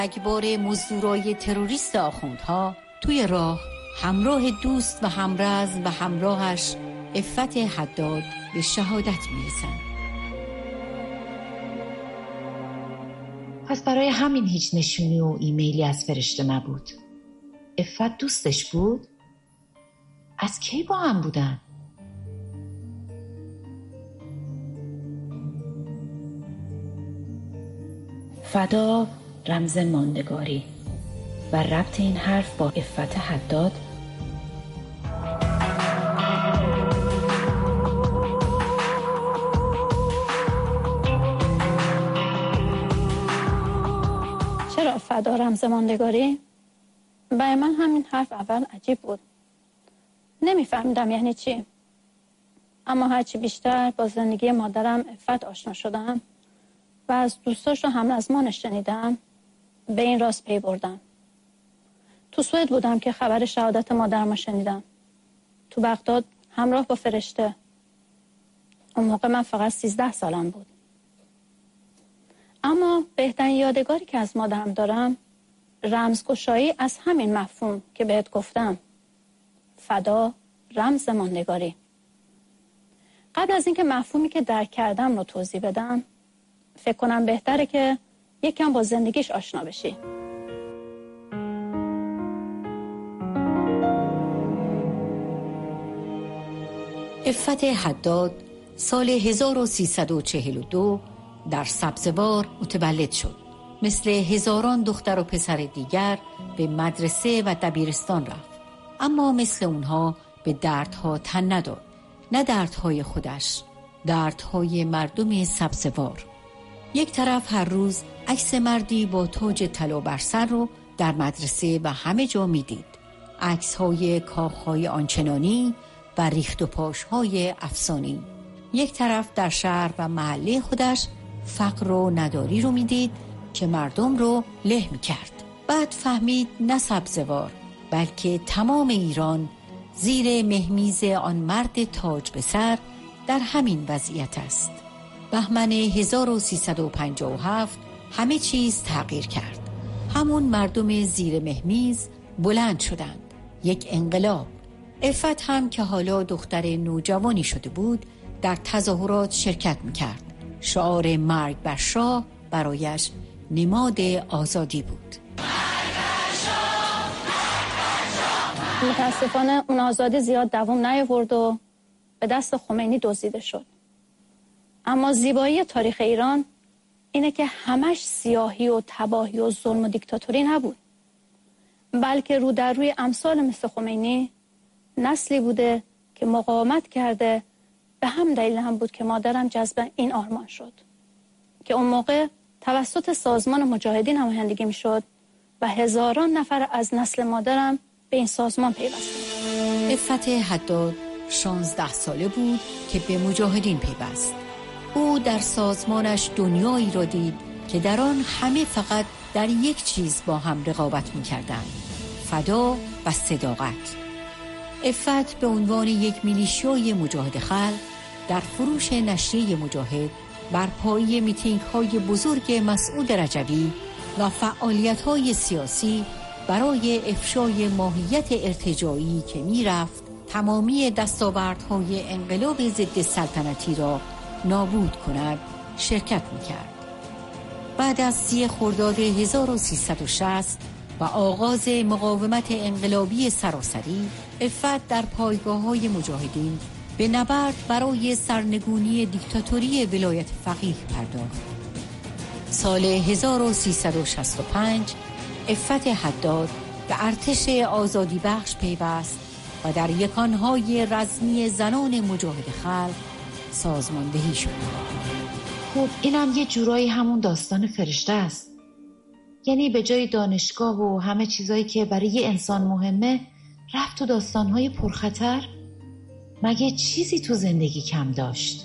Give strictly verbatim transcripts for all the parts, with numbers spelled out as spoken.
اگبار مزدورای تروریست آخوندها توی راه همراه دوست و همرزم و همراهش عفت حداد به شهادت میرسن. پس برای همین هیچ نشونی و ایمیلی از فرشته نبود. عفت دوستش بود؟ از کی با هم بودن؟ فدا رمز ماندگاری و ربط این حرف با عفت حداد. چرا فدا رمز ماندگاری؟ برای من همین حرف اول عجیب بود. نمیفهمیدم یعنی چی. اما هرچی بیشتر با زندگی مادرم عفت آشنا شدم و از دوستاش و همرزمانش شنیدم، به این راست پی بردم. تو سوئد بودم که خبر شهادت مادرم شنیدم. تو بغداد همراه با فرشته. اون موقع من فقط سیزده سالم بود. اما بهترین یادگاری که از مادرم دارم رمزگشایی از همین مفهوم که بهت گفتم. فدا رمز ماندگاری. قبل از اینکه مفهومی که درک کردم رو توضیح بدم، فکر کنم بهتره که یکم با زندگیش آشنا بشی. عفت حداد سال هزار و سیصد و چهل و دو در سبزوار متولد شد. مثل هزاران دختر و پسر دیگر به مدرسه و دبیرستان رفت. اما مثل اونها به دردها تن نداد. نه دردهای خودش، دردهای مردم سبزوار. یک طرف هر روز عکس مردی با تاج طلا بر سر رو در مدرسه و همه جا میدید. عکس‌های کاخ‌های آنچنانی و ریخت و پاش‌های افسانه‌ای. یک طرف در شهر و محله خودش فقر و نداری رو میدید که مردم رو له می‌کرد. بعد فهمید نه سبزوار بلکه تمام ایران زیر مهمیز آن مرد تاج به سر در همین وضعیت است. بهمن هزار و سیصد و پنجاه و هفت همه چیز تغییر کرد. همون مردم زیر مهمیز بلند شدند. یک انقلاب. عفت هم که حالا دختر نوجوانی شده بود در تظاهرات شرکت میکرد. شعار مرگ بر شاه برایش نماد آزادی بود. متاسفانه اون آزادی زیاد دوام نیاورد و به دست خمینی دزدیده شد. اما زیبایی تاریخ ایران اینه که همش سیاهی و تباهی و ظلم و دیکتاتوری نبود، بلکه رو در روی امثال مثل خمینی نسلی بوده که مقاومت کرده. به هم دلیل هم بود که مادرم جذب این آرمان شد که اون موقع توسط سازمان مجاهدین نمایندگی می شد و هزاران نفر از نسل مادرم به این سازمان پیوستند. عفت حداد شانزده ساله بود که به مجاهدین پیوست. او در سازمانش دنیایی را دید که در آن همه فقط در یک چیز با هم رقابت می کردند: فدا و صداقت. عفت به عنوان یک میلیشیای مجاهد خلق در فروش نشریه مجاهد بر پایه میتینگ های بزرگ مسعود رجوی و فعالیت های سیاسی برای افشای ماهیت ارتجاعی که می رفت تمامی دستاوردهای انقلاب ضد سلطنتی را نابود کند شرکت می کرد. بعد از سی خرداد هزار و سیصد و شصت و آغاز مقاومت انقلابی سراسری، عفت در پایگاه‌های مجاهدین به نبرد برای سرنگونی دیکتاتوری ولایت فقیه پرداخت. سال هزار و سیصد و شصت و پنج عفت حداد به ارتش آزادی بخش پیوست و در یکانهای رزمی زنان مجاهد خلق سازماندهی شد. خب اینم یه جورایی همون داستان فرشته است. یعنی به جای دانشگاه و همه چیزایی که برای یه انسان مهمه رفت تو داستانهای پرخطر. مگه چیزی تو زندگی کم داشت؟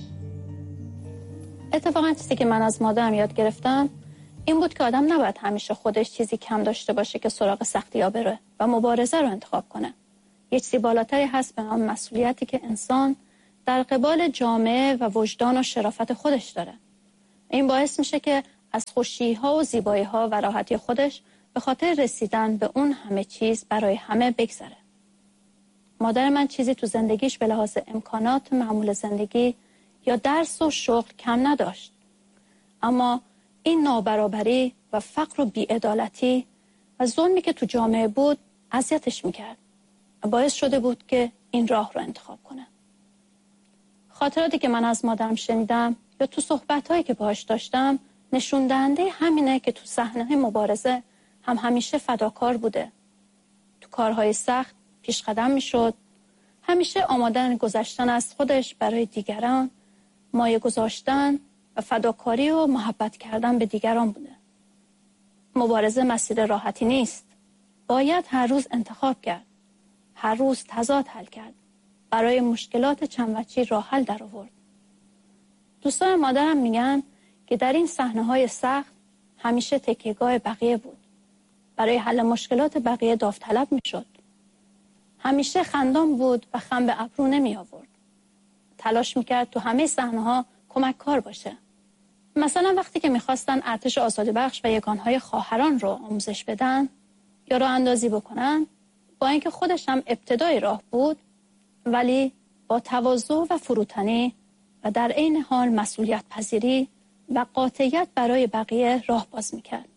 اتفاقا چیزی که من از مادرم یاد گرفتم این بود که آدم نباید همیشه خودش چیزی کم داشته باشه که سراغ سختی‌ها بره و مبارزه رو انتخاب کنه. یه چیزی بالاتری هست به نام مسئولیتی که انسان در قبال جامعه و وجدان و شرافت خودش داره. این باعث میشه که از خوشی‌ها و زیبایی‌ها و راحتی خودش به خاطر رسیدن به اون همه چیز برای همه بگذره. مادر من چیزی تو زندگیش به لحاظ امکانات معمول زندگی یا درس و شغل کم نداشت. اما این نابرابری و فقر و بی‌عدالتی و ظلمی که تو جامعه بود اذیتش میکرد و باعث شده بود که این راه رو انتخاب کنه. خاطراتی که من از مادرم شنیدم یا تو صحبت‌هایی که باهاش داشتم نشون دهنده همینه که تو صحنه مبارزه هم همیشه فداکار بوده. تو کارهای سخت پیش قدم میشد، همیشه آمادن گذشتن از خودش برای دیگران، مایه گذاشتن و فداکاری و محبت کردن به دیگران بوده. مبارزه مسیر راحتی نیست. باید هر روز انتخاب کرد. هر روز تضاد حل کرد. برای مشکلات چند وجهی راه حل در آورد. دوستان مادرم میگن که در این صحنه‌های سخت همیشه تکیه‌گاه بقیه بود. برای حل مشکلات بقیه داوطلب میشد. همیشه خندان بود و خم به ابرو نمی آورد. تلاش میکرد تو همه صحنه‌ها کمک کار باشه. مثلا وقتی که میخواستن ارتش آزادی بخش و یگانهای خواهران رو آموزش بدن یا راه اندازی بکنن، با اینکه خودش هم ابتدای راه بود، ولی با تواضع و فروتنی و در عین حال مسئولیت پذیری و قاطعیت برای بقیه راه باز میکرد.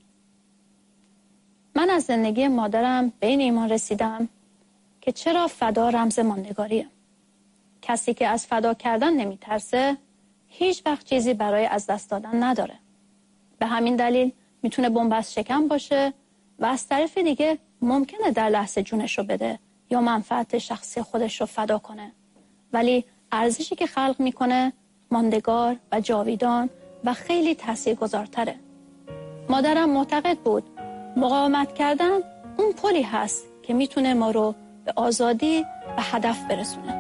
من از زندگی مادرم به این ایمان رسیدم که چرا فدا رمز ماندگاریه. کسی که از فدا کردن نمیترسه هیچ وقت چیزی برای از دست دادن نداره. به همین دلیل میتونه بن‌بست شکم باشه و از طرف دیگه ممکنه در لحظه جونشو بده یا منفعت شخصی خودش رو فدا کنه. ولی ارزشی که خلق میکنه ماندگار و جاویدان و خیلی تاثیرگذارتره. مادرم معتقد بود مقاومت کردن اون پلی هست که میتونه ما رو به آزادی و هدف برسونه.